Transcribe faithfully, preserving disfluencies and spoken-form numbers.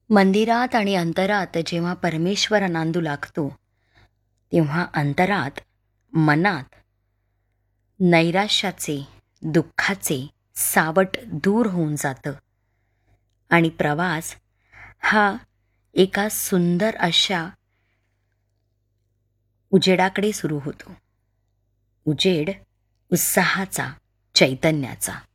मंदिरात आणि अंतरात जेव्हा परमेश्वर नांदू लागतो, तेव्हा अंतरात, मनात नैराश्याचे, दुःखाचे सावट दूर होऊन जातं आणि प्रवास हा एका सुंदर अशा उजेडाकडे सुरू होतो. उजेड उत्साहाचा, चैतन्याचा.